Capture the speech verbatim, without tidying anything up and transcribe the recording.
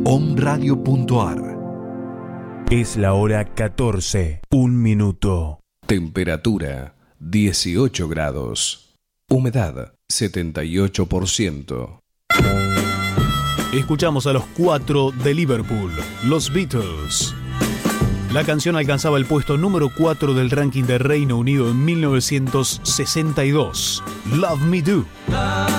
omradio punto ar. Es la hora catorce, un minuto. Temperatura dieciocho grados. Humedad setenta y ocho por ciento. Escuchamos a los cuatro de Liverpool, los Beatles. La canción alcanzaba el puesto número cuatro del ranking de Reino Unido en mil novecientos sesenta y dos. Love Me Do.